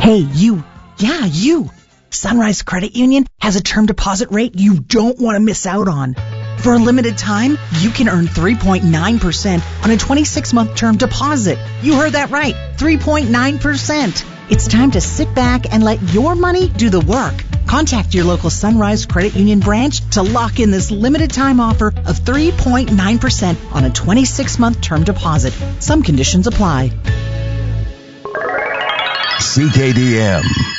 Hey, you. Yeah, you. Sunrise Credit Union has a term deposit rate you don't want to miss out on. For a limited time, you can earn 3.9% on a 26-month term deposit. You heard that right, 3.9%. It's time to sit back and let your money do the work. Contact your local Sunrise Credit Union branch to lock in this limited time offer of 3.9% on a 26-month term deposit. Some conditions apply. CKDM.